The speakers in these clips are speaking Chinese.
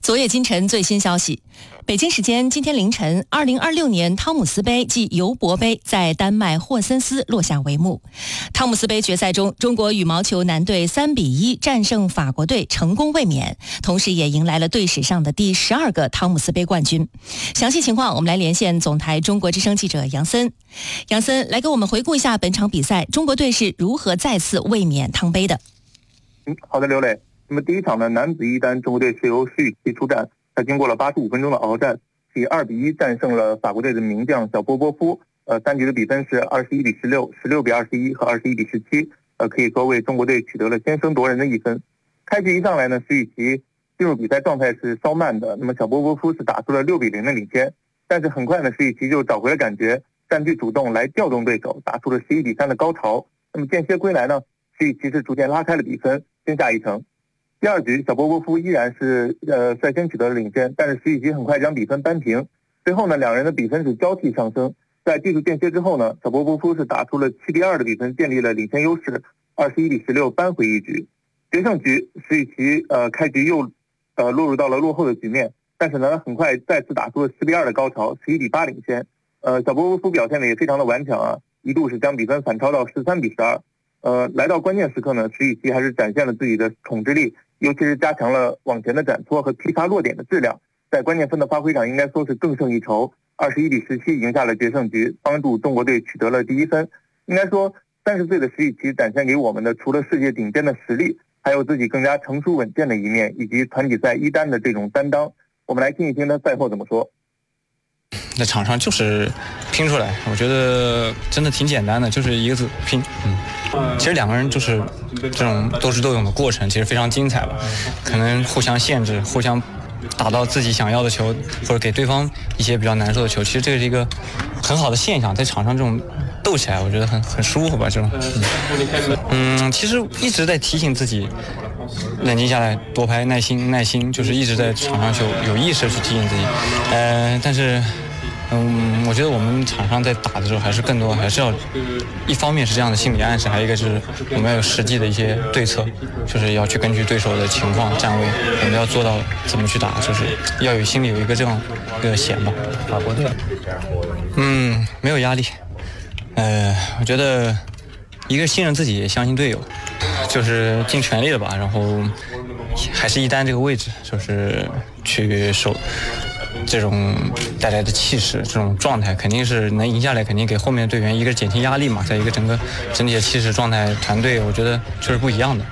昨夜今晨最新消息，北京时间今天凌晨，2026年汤姆斯杯暨尤伯杯在丹麦霍森斯落下帷幕。汤姆斯杯决赛中，中国羽毛球男队3-1战胜法国队，成功卫冕，同时也迎来了队史上的第12个汤姆斯杯冠军。详细情况，我们来连线总台中国之声记者杨森。杨森来给我们回顾一下本场比赛，中国队是如何再次卫冕汤杯的？ 好的，刘磊。那么第一场呢，男子一单，中国队是由石宇奇出战，他经过了85分钟的鏖战，以2-1战胜了法国队的名将小波波夫。3局的比分是21-16、16-21和21-17，可以说为中国队取得了先声夺人的一分。开局一上来呢，石宇奇进入比赛状态是稍慢的，那么小波波夫是打出了6-0的领先，但是很快呢，石宇奇就找回了感觉，占据主动来调动对手，打出了11-3的高潮。那么间歇归来呢，石宇奇是逐渐拉开了比分，先下一城。第二局，小波波夫依然是率先取得了领先，但是石宇奇很快将比分扳平。随后呢，两人的比分是交替上升。在技术间歇之后呢，小波波夫是打出了7-2的比分，建立了领先优势，21-16扳回一局。决胜局，石宇奇开局又落入到了落后的局面，但是呢，很快再次打出了4-2的高潮，11-8领先。小波波夫表现的也非常的顽强啊，一度是将比分反超到13-12。来到关键时刻呢，石宇奇还是展现了自己的统治力，尤其是加强了往前的展搓和劈杀落点的质量，在关键分的发挥上应该说是更胜一筹，21-17赢下了决胜局，帮助中国队取得了第一分。应该说30岁的石宇奇展现给我们的除了世界顶尖的实力，还有自己更加成熟稳健的一面，以及团体赛一单的这种担当。我们来听一听他赛后怎么说。 在场上就是拼出来，我觉得真的挺简单的，就是一个字拼。其实两个人就是这种斗智斗勇的过程，其实非常精彩吧。可能互相限制，互相打到自己想要的球，或者给对方一些比较难受的球。其实这是一个很好的现象，在场上这种斗起来，我觉得很舒服吧。这种，其实一直在提醒自己冷静下来，多拍，耐心，就是一直在场上就有意识去提醒自己。但是。我觉得我们场上在打的时候，更多还是要，一方面是这样的心理暗示，还有一个就是我们要有实际的一些对策，就是要去根据对手的情况站位，我们要做到怎么去打，就是要有心里有一个这样一个弦吧。 法国队， 没有压力，我觉得一个信任自己，也相信队友，就是尽全力了吧，然后还是一单这个位置，就是去守。这种带来的气势，这种状态肯定是能赢下来，肯定给后面的队员一个减轻压力嘛，再一个整体的气势状态，团队我觉得确实不一样的。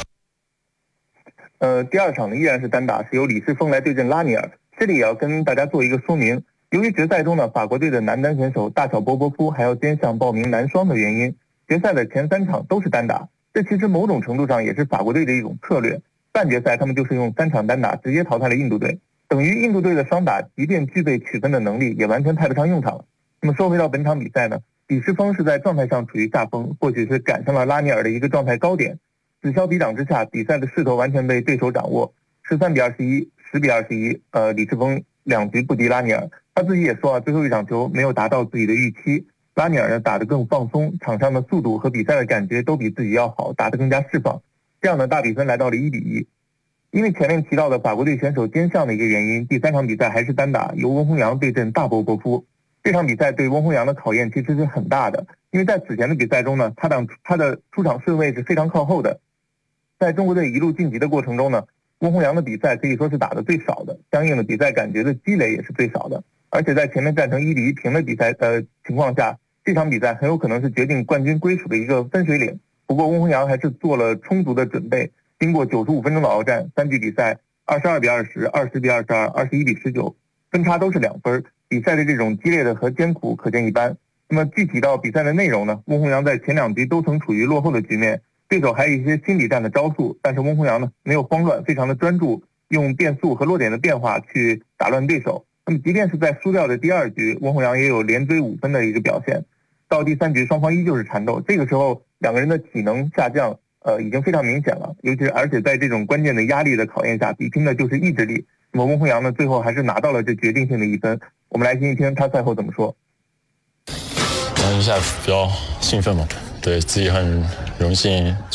第二场呢依然是单打，是由李世峰来对阵拉尼尔。这里也要跟大家做一个说明，由于决赛中呢法国队的男单选手大小波波夫还要兼项报名男双的原因，决赛的前3场都是单打。这其实某种程度上也是法国队的一种策略。半决赛他们就是用3场单打直接淘汰了印度队。等于印度队的双打即便具备取分的能力，也完全派不上用场了。那么说回到本场比赛呢，李世峰是在状态上处于下风，或许是赶上了拉尼尔的一个状态高点。此消彼长之下，比赛的势头完全被对手掌握，13-21、10-21。李世峰2局不敌拉尼尔，他自己也说最后一场球没有达到自己的预期。拉尼尔呢打得更放松，场上的速度和比赛的感觉都比自己要好，打得更加释放。这样的大比分来到了1-1。因为前面提到的法国队选手兼项的一个原因，第3场比赛还是单打，由温宏洋对阵大波波夫。这场比赛对温宏洋的考验其实是很大的，因为在此前的比赛中呢，他的出场顺位是非常靠后的。在中国队一路晋级的过程中呢，温宏洋的比赛可以说是打得最少的，相应的比赛感觉的积累也是最少的。而且在前面战成1-1平的比赛情况下，这场比赛很有可能是决定冠军归属的一个分水岭。不过温宏洋还是做了充足的准备。经过95分钟的鏖战，3局比赛22-20、20-22、21-19，分差都是2分。比赛的这种激烈的和艰苦可见一斑。那么具体到比赛的内容呢，温宏洋在前2局都曾处于落后的局面，对手还有一些心理战的招数，但是温宏洋呢没有慌乱，非常的专注，用变速和落点的变化去打乱对手。那么即便是在输掉的第2局，温宏洋也有连追5分的一个表现。到第3局，双方依旧是缠斗，这个时候两个人的体能下降。已经非常明显了，而且在这种关键的压力的考验下，比拼的就是意志力。那么温宏洋呢，最后还是拿到了这决定性的1分。我们来听一听他赛后怎么说。 一下比较兴奋嘛，对自己很荣幸